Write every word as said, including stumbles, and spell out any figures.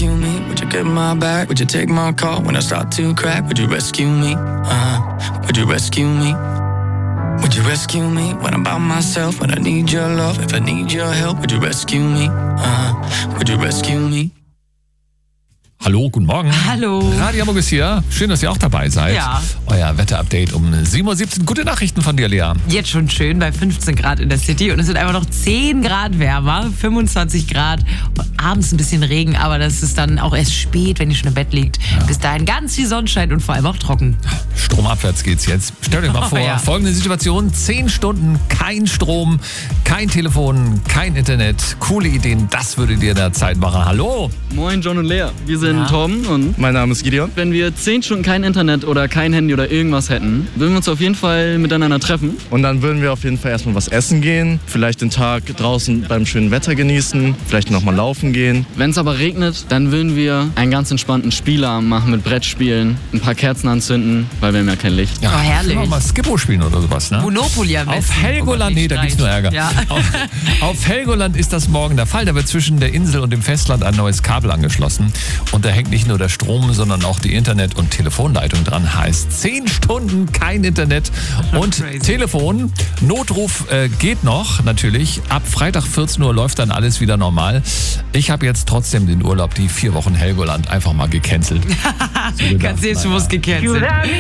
rescue me? Would you get my back? Would you take my call when I start to crack? Would you rescue me? Uh-huh. Would you rescue me? Would you rescue me when I'm by myself? When I need your love, if I need your help, would you rescue me? Uh-huh. Would you rescue me? Hallo, guten Morgen. Hallo. Radio Hamburg ist hier. Schön, dass ihr auch dabei seid. Ja. Euer Wetterupdate um sieben Uhr siebzehn. Gute Nachrichten von dir, Lea. Jetzt schon schön bei fünfzehn Grad in der City und es wird einfach noch zehn Grad wärmer, fünfundzwanzig Grad. Und abends ein bisschen Regen, aber das ist dann auch erst spät, wenn ihr schon im Bett liegt. Ja. Bis dahin ganz viel Sonnenschein und vor allem auch trocken. Stromabwärts geht's jetzt. Stellt euch mal vor, oh, ja. folgende Situation. Zehn Stunden, kein Strom, kein Telefon, kein Internet. Coole Ideen, das würdet ihr in der Zeit machen. Hallo. Moin John und Lea, wir sind Ja. Torben und Mein Name ist Gideon. wenn wir zehn Stunden kein Internet oder kein Handy oder irgendwas hätten, würden wir uns auf jeden Fall miteinander treffen. Und dann würden wir auf jeden Fall erstmal was essen gehen, vielleicht den Tag draußen beim schönen Wetter genießen, vielleicht nochmal laufen gehen. Wenn es aber regnet, dann würden wir einen ganz entspannten Spielabend machen mit Brettspielen, ein paar Kerzen anzünden, weil wir haben ja kein Licht. Ja, Oh, herrlich. können wir mal Skippo spielen oder sowas, ne? Monopoly am besten. Auf Helgoland, Oh, nee, da gibt's nur Ärger. Ja. Auf, auf Helgoland ist das morgen der Fall. Da wird zwischen der Insel und dem Festland ein neues Kabel angeschlossen. Und da hängt nicht nur der Strom, sondern auch die Internet- und Telefonleitung dran. Heißt zehn Stunden kein Internet und Crazy. Telefon. Notruf äh, geht noch, natürlich. Ab Freitag vierzehn Uhr läuft dann alles wieder normal. Ich habe jetzt trotzdem den Urlaub, die vier Wochen Helgoland, einfach mal gecancelt. So gedacht, Kannst du jetzt schon naja. was gecancelt.